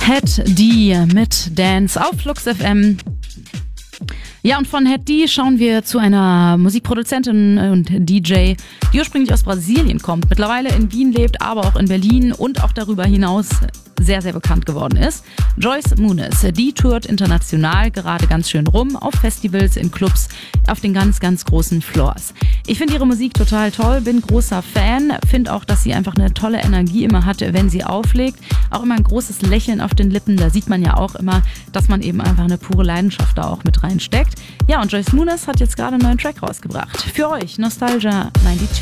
Head D mit Dance auf Flux FM. Ja, und von Head D schauen wir zu einer Musikproduzentin und DJ, die ursprünglich aus Brasilien kommt, mittlerweile in Wien lebt, aber auch in Berlin und auch darüber hinaus sehr, sehr bekannt geworden ist. Joyce Muniz, die tourt international gerade ganz schön rum, auf Festivals, in Clubs, auf den ganz, ganz großen Floors. Ich finde ihre Musik total toll, bin großer Fan, finde auch, dass sie einfach eine tolle Energie immer hat, wenn sie auflegt. Auch immer ein großes Lächeln auf den Lippen, da sieht man ja auch immer, dass man eben einfach eine pure Leidenschaft da auch mit reinsteckt. Ja, und Joyce Muniz hat jetzt gerade einen neuen Track rausgebracht. Für euch, Nostalgia 92.